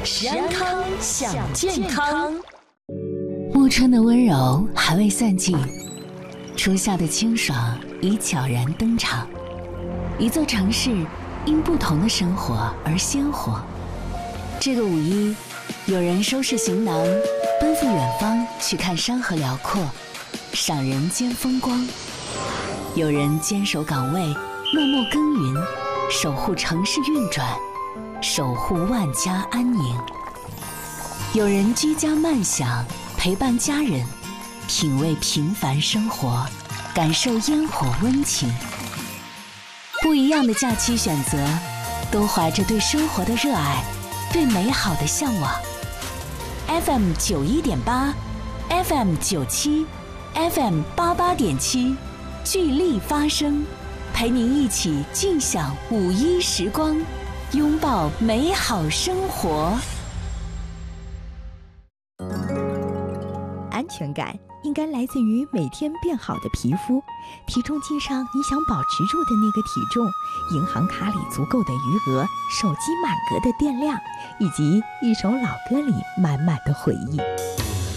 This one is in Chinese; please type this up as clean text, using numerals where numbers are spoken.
石安康想健康。 暮春的温柔还未散尽，初夏的清爽已悄然登场。一座城市因不同的生活而鲜活。这个五一，有人收拾行囊，奔赴远方去看山河辽阔，赏人间风光；有人坚守岗位，默默耕耘，守护城市运转，守护万家安宁；有人居家慢享，陪伴家人，品味平凡生活，感受烟火温情。不一样的假期选择，都怀着对生活的热爱，对美好的向往。FM 91.8 FM 97 FM 88.7，聚力发声，陪您一起尽享五一时光，拥抱美好生活。 安全感应该来自于每天变好的皮肤，体重计上你想保持住的那个体重，银行卡里足够的余额，手机满格的电量，以及一首老歌里满满的回忆。